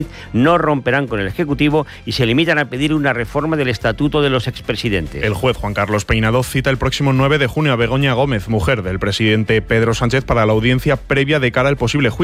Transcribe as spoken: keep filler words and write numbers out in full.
no romperán con el Ejecutivo y se limitan a pedir una reforma del estatuto de los expresidentes. El juez Juan Carlos Peinado cita el próximo nueve de junio a Begoña Gómez, mujer del presidente Pedro Sánchez, para la audiencia previa de cara al posible juicio.